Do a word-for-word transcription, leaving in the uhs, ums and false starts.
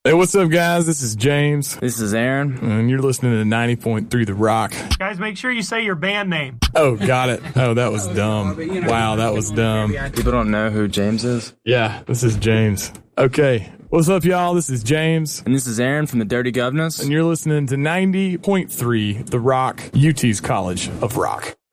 Hey, what's up, guys? This is James. This is Aaron. And you're listening to ninety point three The Rock. Guys, make sure you say your band name. Oh, got it. Oh, that was dumb. Wow, that was dumb. People don't know who James is. Yeah, this is James. Okay. What's up, y'all? This is James. And this is Aaron from the Dirty Governors. And you're listening to ninety point three The Rock, U T's College of Rock.